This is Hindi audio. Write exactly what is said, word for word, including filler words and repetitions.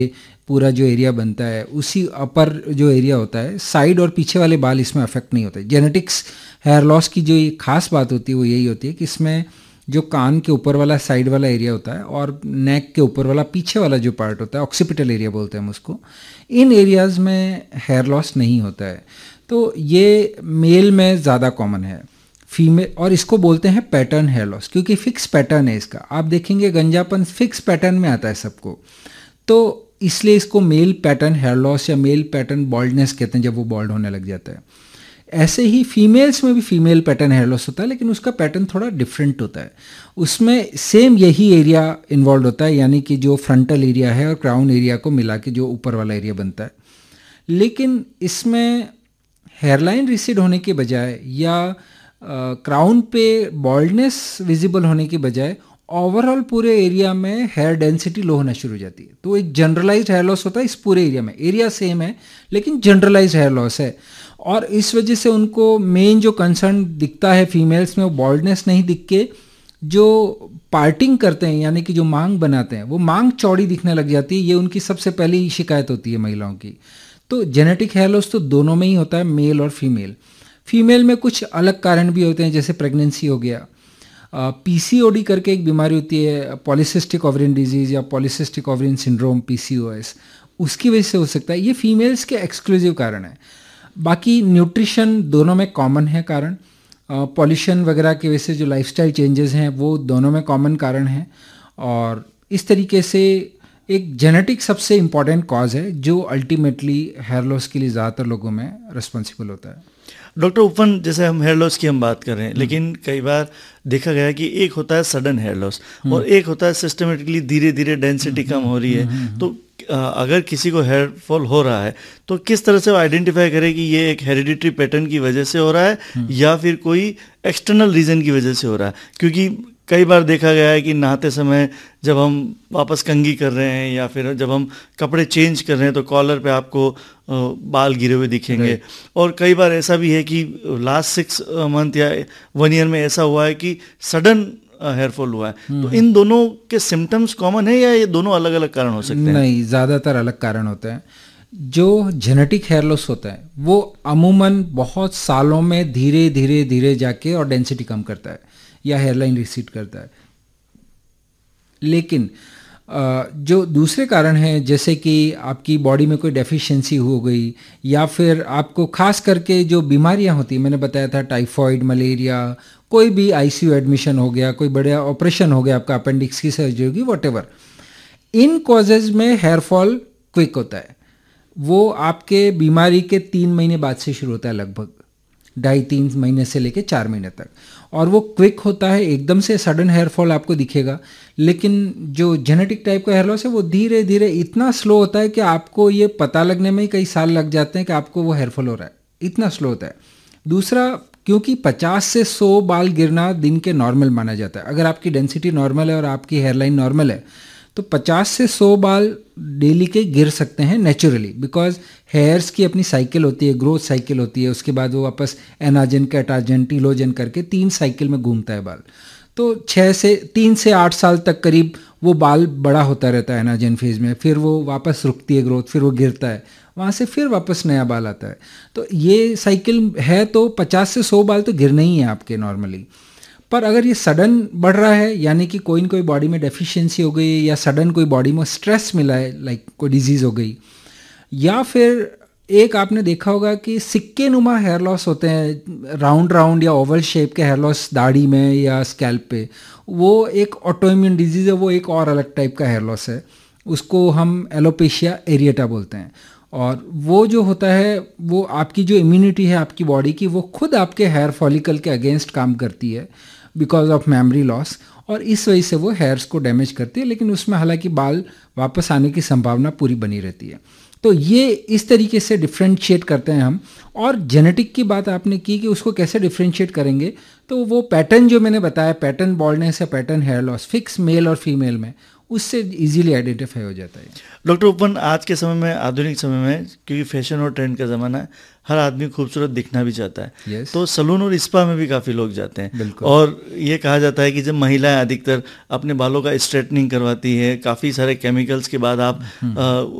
पूरा जो एरिया बनता है उसी अपर जो एरिया होता है, साइड और पीछे वाले बाल इसमें अफेक्ट नहीं होते। जेनेटिक्स हेयर लॉस की जो खास बात होती है वो यही होती है कि इसमें जो कान के ऊपर वाला साइड वाला एरिया होता है और नेक के ऊपर वाला पीछे वाला जो पार्ट होता है, ऑक्सीपिटल एरिया बोलते हैं हम उसको, इन एरियाज़ में हेयर लॉस नहीं होता है। तो ये मेल में ज़्यादा कॉमन है। फीमेल, और इसको बोलते हैं पैटर्न हेयर लॉस, क्योंकि फिक्स पैटर्न है इसका। आप देखेंगे गंजापन फिक्स पैटर्न में आता है सबको, तो इसलिए इसको मेल पैटर्न हेयर लॉस या मेल पैटर्न बॉल्डनेस कहते हैं जब वो बॉल्ड होने लग जाता है। ऐसे ही फीमेल्स में भी फीमेल पैटर्न हेयर लॉस होता है, लेकिन उसका पैटर्न थोड़ा डिफरेंट होता है। उसमें सेम यही एरिया इन्वॉल्व होता है, यानी कि जो फ्रंटल एरिया है और क्राउन एरिया को मिला के जो ऊपर वाला एरिया बनता है। लेकिन इसमें हेयरलाइन रिसीड होने के बजाय या क्राउन uh, पे बॉल्डनेस विजिबल होने के बजाय ओवरऑल पूरे एरिया में हेयर डेंसिटी लो होना शुरू हो जाती है। तो एक जनरलाइज्ड हेयर लॉस होता है इस पूरे एरिया में। एरिया सेम है लेकिन जनरलाइज्ड हेयर लॉस है, और इस वजह से उनको मेन जो कंसर्न दिखता है फीमेल्स में वो बॉल्डनेस नहीं दिख के जो पार्टिंग करते हैं, यानी कि जो मांग बनाते हैं, वो मांग चौड़ी दिखने लग जाती है। ये उनकी सबसे पहली शिकायत होती है महिलाओं की। तो जेनेटिक हेयर लॉस तो दोनों में ही होता है, मेल और फीमेल। फीमेल में कुछ अलग कारण भी होते हैं, जैसे प्रेगनेंसी हो गया, पीसीओडी करके एक बीमारी होती है, पॉलीसिस्टिक ओवरियन डिजीज़ या पॉलीसिस्टिक ओवरियन सिंड्रोम, पीसीओएस, उसकी वजह से हो सकता है। ये फीमेल्स के एक्सक्लूसिव कारण है। बाकी न्यूट्रिशन दोनों में कॉमन है कारण, पॉल्यूशन वगैरह की वजह से जो लाइफस्टाइल चेंजेस हैं वो दोनों में कॉमन कारण है। और इस तरीके से एक जेनेटिक सबसे इम्पॉर्टेंट कॉज है जो अल्टीमेटली हेयर लॉस के लिए ज़्यादातर लोगों में रिस्पॉन्सिबल होता है। डॉक्टर उपन, जैसे हम हेयर लॉस की हम बात कर रहे हैं, लेकिन कई बार देखा गया है कि एक होता है सडन हेयर लॉस और एक होता है सिस्टमेटिकली धीरे धीरे डेंसिटी कम हो रही है। तो अगर किसी को हेयर फॉल हो रहा है तो किस तरह से वो आइडेंटिफाई करे कि ये एक हेरिडिटरी पैटर्न की वजह से हो रहा है या फिर कोई एक्सटर्नल रीज़न की वजह से हो रहा है? क्योंकि कई बार देखा गया है कि नहाते समय जब हम वापस कंघी कर रहे हैं या फिर जब हम कपड़े चेंज कर रहे हैं तो कॉलर पे आपको बाल गिरे हुए दिखेंगे। और कई बार ऐसा भी है कि लास्ट सिक्स मंथ या वन ईयर में ऐसा हुआ है कि सडन हेयर फॉल हुआ है। तो इन दोनों के सिम्टम्स कॉमन है या ये दोनों अलग अलग कारण हो सकते हैं? नहीं, ज़्यादातर अलग कारण होते हैं। जो जेनेटिक हेयर लॉस होता है वो अमूमन बहुत सालों में धीरे धीरे धीरे जाके और डेंसिटी कम करता है या हेयरलाइन रिसीड करता है। लेकिन जो दूसरे कारण हैं, जैसे कि आपकी बॉडी में कोई डेफिशिएंसी हो गई या फिर आपको खास करके जो बीमारियां होती हैं, मैंने बताया था टाइफॉइड, मलेरिया, कोई भी आईसीयू एडमिशन हो गया, कोई बड़ा ऑपरेशन हो गया, आपका अपेंडिक्स की सर्जरी होगी, वॉटेवर, इन कॉजेज में हेयर फॉल क्विक होता है। वो आपके बीमारी के तीन महीने बाद से शुरू होता है, लगभग ढाई तीन महीने से लेके चार महीने तक, और वो क्विक होता है। एकदम से सडन हेयर फॉल आपको दिखेगा। लेकिन जो जेनेटिक टाइप का हेयर लॉस है वो धीरे धीरे इतना स्लो होता है कि आपको ये पता लगने में ही कई साल लग जाते हैं कि आपको वो हेयर फॉल हो रहा है, इतना स्लो होता है। दूसरा, क्योंकि पचास से सौ बाल गिरना दिन के नॉर्मल माना जाता है। अगर आपकी डेंसिटी नॉर्मल है और आपकी हेयरलाइन नॉर्मल है तो पचास से सौ बाल डेली के गिर सकते हैं नेचुरली, बिकॉज हेयर्स की अपनी साइकिल होती है, ग्रोथ साइकिल होती है। उसके बाद वो वापस एनाजन, कैटाजन, टीलोजन करके तीन साइकिल में घूमता है बाल। तो छः से तीन से आठ साल तक करीब वो बाल बड़ा होता रहता है एनाजन फेज में, फिर वो वापस रुकती है ग्रोथ, फिर वो गिरता है, वहाँ से फिर वापस नया बाल आता है। तो ये साइकिल है। तो पचास से सौ बाल तो गिरने ही है आपके नॉर्मली। पर अगर ये सडन बढ़ रहा है, यानी कि कोई न कोई बॉडी में डेफिशिएंसी हो गई या सडन कोई बॉडी में स्ट्रेस मिला है, लाइक कोई डिजीज़ हो गई, या फिर एक आपने देखा होगा कि सिक्के नुमा हेयर लॉस होते हैं, राउंड राउंड या ओवल शेप के हेयर लॉस दाढ़ी में या स्कैल्प पे, वो एक ऑटोइम्यून डिजीज़ है, वो एक और अलग टाइप का हेयर लॉस है। उसको हम एलोपेशिया एरिएटा बोलते हैं। और वो जो होता है वो आपकी जो इम्यूनिटी है आपकी बॉडी की, वो खुद आपके हेयर फॉलिकल के अगेंस्ट काम करती है बिकॉज ऑफ मेमोरी लॉस, और इस वजह से वो हेयर्स को डैमेज करती है। लेकिन उसमें हालांकि बाल वापस आने की संभावना पूरी बनी रहती है। तो ये इस तरीके से डिफ्रेंशिएट करते हैं हम। और जेनेटिक की बात आपने की कि उसको कैसे डिफ्रेंशिएट करेंगे, तो वो पैटर्न जो मैंने बताया, पैटर्न बॉल्डनेस या pattern hair loss fix mail और फीमेल में, उससे इजीली आइडेंटिफाई हो जाता है। डॉक्टर उपवन, आज के समय में, आधुनिक समय में, क्योंकि फैशन और ट्रेंड का ज़माना है, हर आदमी खूबसूरत दिखना भी चाहता है। yes. तो सलून और स्पा में भी काफ़ी लोग जाते हैं। बिल्कुल। और ये कहा जाता है कि जब महिलाएं अधिकतर अपने बालों का स्ट्रेटनिंग करवाती है, काफ़ी सारे केमिकल्स के बाद आप